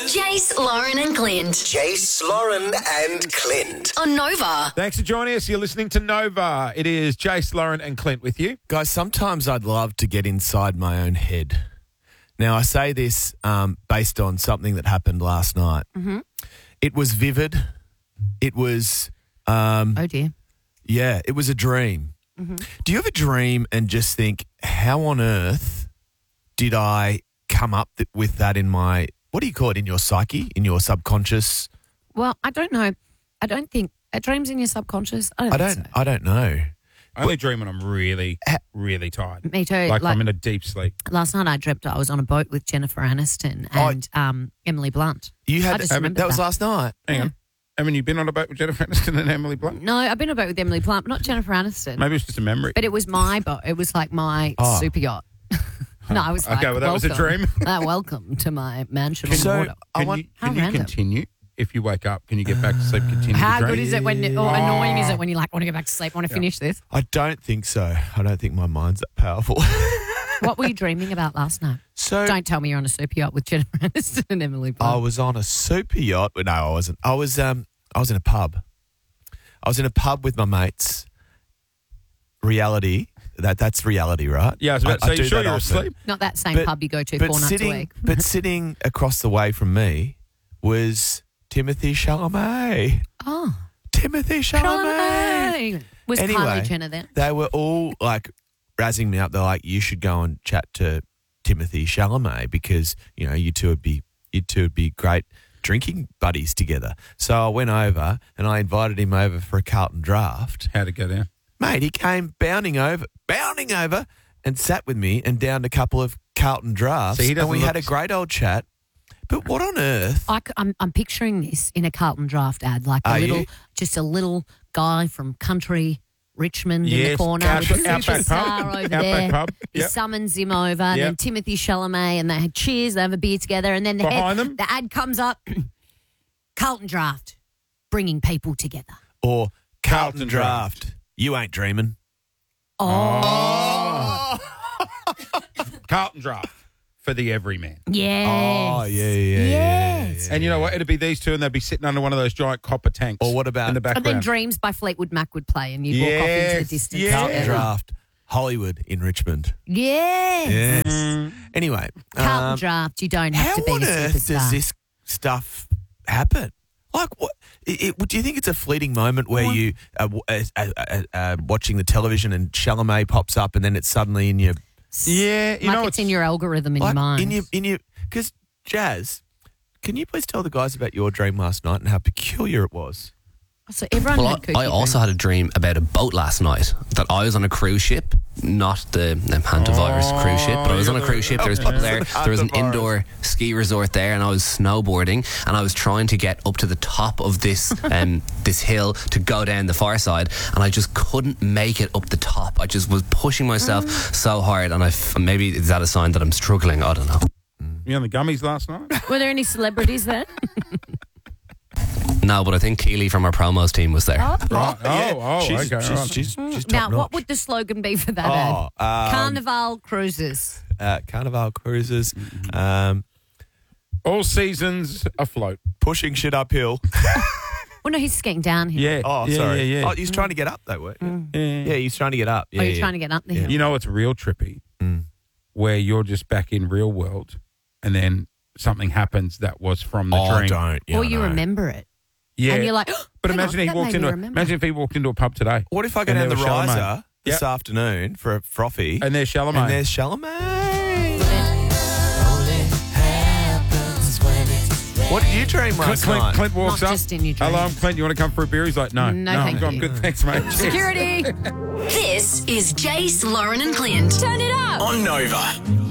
Jace, Lauren and Clint. Jace, Lauren and Clint. On Nova. Thanks for joining us. You're listening to Nova. It is Jace, Lauren and Clint with you. Guys, sometimes I'd love to get inside my own head. Now, I say this based on something that happened last night. Mm-hmm. It was vivid. It was... oh, dear. Yeah, it was a dream. Mm-hmm. Do you ever dream and just think, how on earth did I come up with that in my... What do you call it? In your psyche? In your subconscious? Well, I don't know. I don't think... Are dreams in your subconscious? I don't know. I only dream when I'm really, really tired. Me too. Like I'm in a deep sleep. Last night I dreamt I was on a boat with Jennifer Aniston and Emily Blunt. You had that was last night. Hang on. Haven't you been on a boat with Jennifer Aniston and Emily Blunt? No, I've been on a boat with Emily Blunt, but not Jennifer Aniston. Maybe it's just a memory. But it was my boat. It was like my super yacht. No, I was like, okay, well, that was a dream. Welcome to my mansion on water. Can you continue? If you wake up, can you get back to sleep, continue How the dream? good is it when, or annoying is it when you like want to go back to sleep, want to finish this? I don't think so. I don't think my mind's that powerful. What were you dreaming about last night? So don't tell me you're on a super yacht with Jennifer Aniston and Emily Blunt. I was on a super yacht. No, I wasn't. I was in a pub. I was in a pub with my mates. Reality. That's reality, right? Yeah, I was about to say, you sure you're asleep? Not that same pub you go to 4 nights a week. But sitting across the way from me was Timothée Chalamet. Oh. Timothée Chalamet. Was Kylie Jenner there? They were all like razzing me up. They're like, you should go and chat to Timothée Chalamet because, you know, you two would be great drinking buddies together. So I went over and I invited him over for a Carlton draft. How'd it go down? Mate, he came bounding over and sat with me and downed a couple of Carlton drafts. And we had a great old chat. But what on earth? I'm picturing this in a Carlton draft ad, like just a little guy from country Richmond in the corner with a superstar over there. Pub. He summons him over, and then Timothée Chalamet, and they had cheers, they have a beer together, and then the ad comes up, Carlton draft, bringing people together. Or Carlton draft. You ain't dreaming. Oh. Carlton draft for the everyman. Yes. Oh, yeah. And you know what? It'd be these two and they'd be sitting under one of those giant copper tanks. Or what about... in the background? And then Dreams by Fleetwood Mac would play and you'd walk off into the distance. Yes. Carlton draft. Hollywood in Richmond. Yes. Anyway. Carlton draft, you don't have to be a superstar. How on earth does this stuff happen? Like, what? Do you think it's a fleeting moment where you watching the television and Chalamet pops up and then it's suddenly in your... Yeah, you know it's in your algorithm in your mind. Because, Jazz, can you please tell the guys about your dream last night and how peculiar it was? So everyone had I also had a dream about a boat last night, that I was on a cruise ship, not the hantavirus cruise ship, but I was on a cruise ship. There was people there. There was an indoor ski resort there, and I was snowboarding, and I was trying to get up to the top of this this hill to go down the far side, and I just couldn't make it up the top. I just was pushing myself so hard, and maybe is that a sign that I'm struggling? I don't know. You on the gummies last night? Were there any celebrities there? No, but I think Keely from our promos team was there. Okay. She's now, top-notch. what would the slogan be for that ad? Carnival Cruises. Carnival Cruises. All seasons afloat. Pushing shit uphill. Well, no, he's skiing downhill. Yeah. Oh, sorry. Yeah. Oh, he's trying to get up, though, weren't you? Yeah, he's trying to get up. You're trying to get up the hill. You know what's real trippy? Where you're just back in real world and then something happens that was from the dream. Don't. Yeah, or you remember it. Yeah. And you're like, but imagine if he walked into a pub today. What if I go down the riser this afternoon for a frothy? And there's Chalamet. And there's Chalamet. What did you dream last night? Clint walks Not up. just in your dreams. Hello, I'm Clint. You want to come for a beer? He's like, no, thank I'm you. good. Thanks, mate. Security. This is Jace, Lauren and Clint. Turn it up. On Nova.